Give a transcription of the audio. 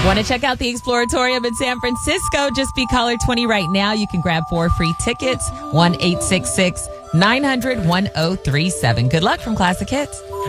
Want to check out the Exploratorium in San Francisco? Just be caller 20 right now. You can grab 4 free tickets. 1-866-900-1037. Good luck from Classic Hits.